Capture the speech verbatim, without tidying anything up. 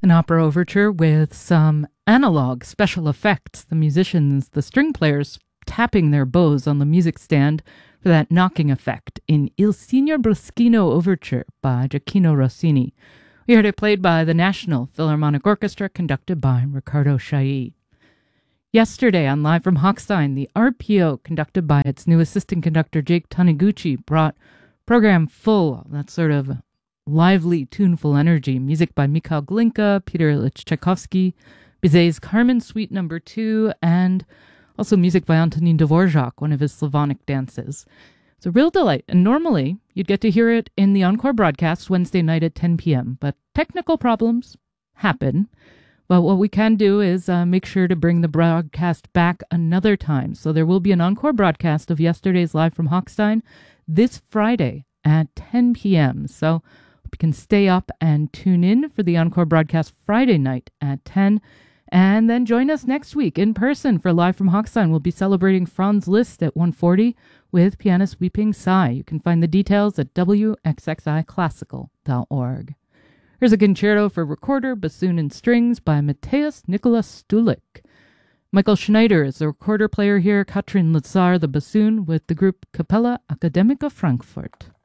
An opera overture with some analog special effects. The musicians, the string players, tapping their bows on the music stand for that knocking effect in Il Signor Bruschino Overture by Gioacchino Rossini. We heard it played by the National Philharmonic Orchestra, conducted by Riccardo Chailly. Yesterday on Live from Hochstein, the R P O, conducted by its new assistant conductor Jake Taniguchi, brought program full, that sort of lively, tuneful energy. Music by Mikhail Glinka, Peter Ilyich Tchaikovsky, Bizet's Carmen Suite Number Two, and also music by Antonin Dvorak, one of his Slavonic dances. It's a real delight, and normally you'd get to hear it in the encore broadcast Wednesday night at ten p.m., but technical problems happen. But what we can do is uh, make sure to bring the broadcast back another time. So there will be an encore broadcast of yesterday's Live from Hochstein this Friday at ten p.m. So you can stay up and tune in for the encore broadcast Friday night at ten. And then join us next week in person for Live from Hochstein. We'll be celebrating Franz Liszt at one forty with pianist Weeping Sai. You can find the details at w x x i classical dot org. Here's a concerto for recorder, bassoon, and strings by Matthias Nicholas Stulik. Michael Schneider is the recorder player here, Katrin Lazar the bassoon, with the group Capella Academica Frankfurt.